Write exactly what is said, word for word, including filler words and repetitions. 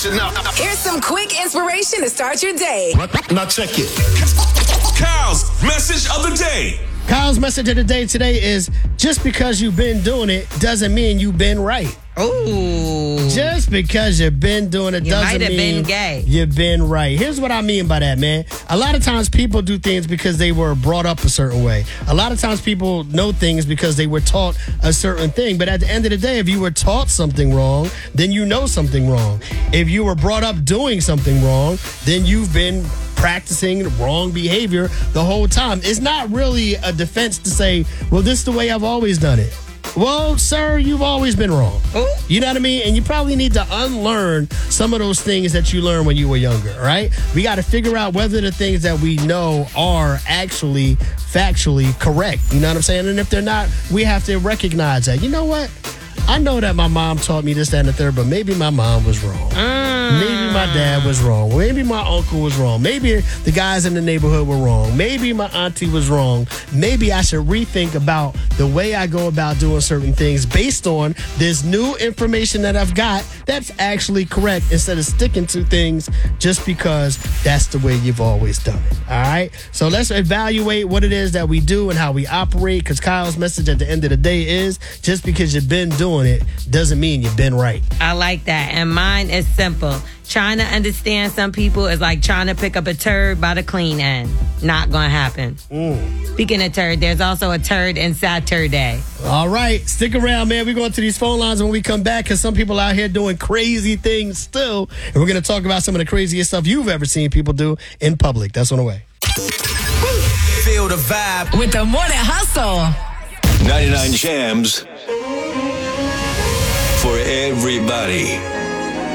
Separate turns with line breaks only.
Listen up.
Here's some quick inspiration to start your day.
Now check it.
Kyle's message of the day.
Kyle's message of the day today is, just because you've been doing it doesn't mean you've been right.
Ooh.
Just because you've been doing it
You
doesn't
might have
mean
been gay.
you've been right. Here's what I mean by that, man. A lot of times people do things because they were brought up a certain way. A lot of times people know things because they were taught a certain thing. But at the end of the day, if you were taught something wrong, then you know something wrong. If you were brought up doing something wrong, then you've been practicing wrong behavior the whole time. It's not really a defense to say, well, this is the way I've always done it. Well, sir, you've always been wrong.
Ooh.
You know what I mean? And you probably need to unlearn some of those things that you learned when you were younger, all right? We got to figure out whether the things that we know are actually factually correct. You know what I'm saying? And if they're not, we have to recognize that. You know what? I know that my mom taught me this, that, and the third, but maybe my mom was wrong.
Mm.
Maybe my dad was wrong. Maybe my uncle was wrong. Maybe the guys in the neighborhood were wrong. Maybe my auntie was wrong. Maybe I should rethink about the way I go about doing certain things based on this new information that I've got that's actually correct, instead of sticking to things just because that's the way you've always done it. All right? So let's evaluate what it is that we do and how we operate, because Kyle's message at the end of the day is, just because you've been doing it doesn't mean you've been right.
I like that. And mine is simple. Trying to understand some people is like trying to pick up a turd by the clean end. Not going to happen.
Mm.
Speaking of turd, there's also a turd inside Turday.
All right, stick around, man. We're going to these phone lines when we come back, because some people out here doing crazy things still. And we're going to talk about some of the craziest stuff you've ever seen people do in public. That's on the way.
Feel the vibe
With the Morning Hustle.
ninety-nine Jams for everybody.